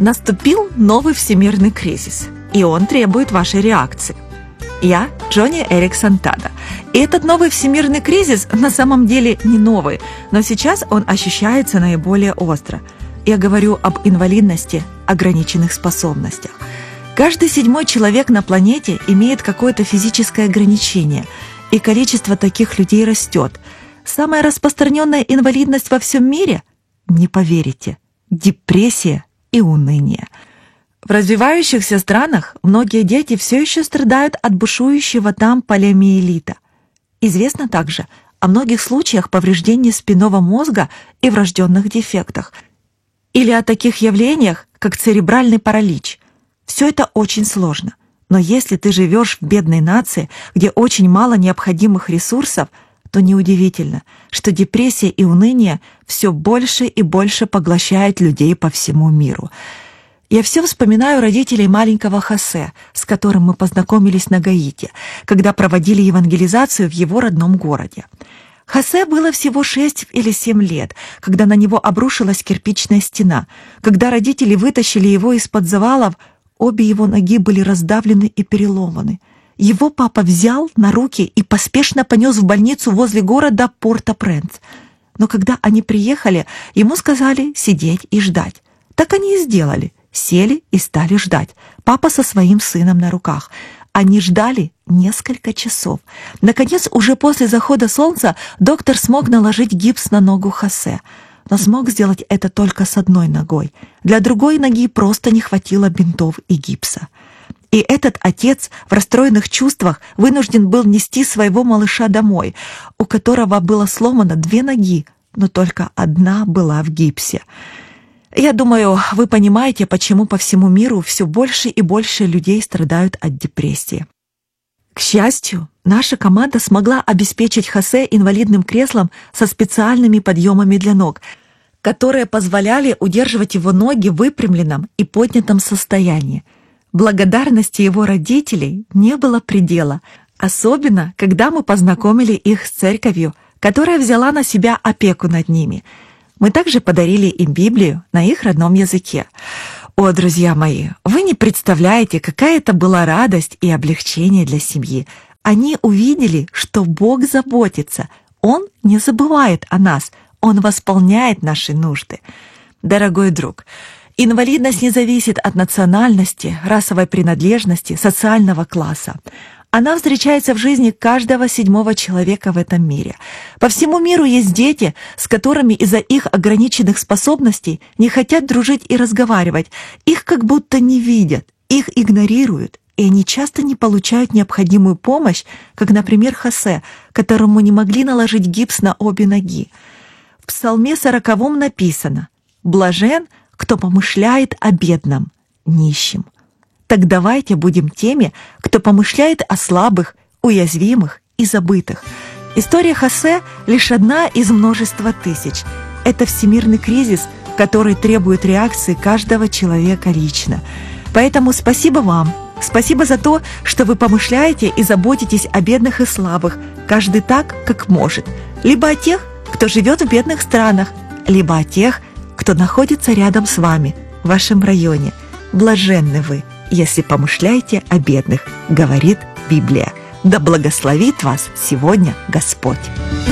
Наступил новый всемирный кризис, и он требует вашей реакции. Я Джонни Эриксон Тада. И этот новый всемирный кризис на самом деле не новый, но сейчас он ощущается наиболее остро. Я говорю об инвалидности, ограниченных способностях. Каждый 7-й человек на планете имеет какое-то физическое ограничение, и количество таких людей растет. Самая распространенная инвалидность во всем мире – не поверите – депрессия и уныние. В развивающихся странах многие дети все еще страдают от бушующего там полиомиелита. Известно также о многих случаях повреждения спинного мозга и врожденных дефектах, или о таких явлениях, как церебральный паралич. Все это очень сложно, но если ты живешь в бедной нации, где очень мало необходимых ресурсов, то неудивительно, что депрессия и уныние все больше и больше поглощают людей по всему миру. Я все вспоминаю родителей маленького Хосе, с которым мы познакомились на Гаити, когда проводили евангелизацию в его родном городе. Хосе было всего 6 или 7 лет, когда на него обрушилась кирпичная стена. Когда родители вытащили его из-под завалов, обе его ноги были раздавлены и переломаны. Его папа взял на руки и поспешно понес в больницу возле города Порт-о-Пренс. Но когда они приехали, ему сказали сидеть и ждать. Так они и сделали. Сели и стали ждать. Папа со своим сыном на руках. Они ждали несколько часов. Наконец, уже после захода солнца, доктор смог наложить гипс на ногу Хосе. Но смог сделать это только с одной ногой. Для другой ноги просто не хватило бинтов и гипса. И этот отец в расстроенных чувствах вынужден был нести своего малыша домой, у которого было сломано 2 ноги, но только одна была в гипсе. Я думаю, вы понимаете, почему по всему миру все больше и больше людей страдают от депрессии. К счастью, наша команда смогла обеспечить Хосе инвалидным креслом со специальными подъемами для ног, которые позволяли удерживать его ноги в выпрямленном и поднятом состоянии. Благодарности его родителей не было предела, особенно когда мы познакомили их с церковью, которая взяла на себя опеку над ними. Мы также подарили им Библию на их родном языке. О, друзья мои, вы не представляете, какая это была радость и облегчение для семьи. Они увидели, что Бог заботится. Он не забывает о нас. Он восполняет наши нужды. Дорогой друг, инвалидность не зависит от национальности, расовой принадлежности, социального класса. Она встречается в жизни каждого 7-го человека в этом мире. По всему миру есть дети, с которыми из-за их ограниченных способностей не хотят дружить и разговаривать. Их как будто не видят, их игнорируют, и они часто не получают необходимую помощь, как, например, Хосе, которому не могли наложить гипс на обе ноги. В Псалме 40 написано: «Блажен, кто помышляет о бедном, нищем». Так давайте будем теми, кто помышляет о слабых, уязвимых и забытых. История Хосе лишь одна из множества тысяч. Это всемирный кризис, который требует реакции каждого человека лично. Поэтому спасибо вам. Спасибо за то, что вы помышляете и заботитесь о бедных и слабых, каждый так, как может. Либо о тех, кто живет в бедных странах, либо о тех, кто находится рядом с вами, в вашем районе. Блаженны вы, если помышляете о бедных, говорит Библия. Да благословит вас сегодня Господь.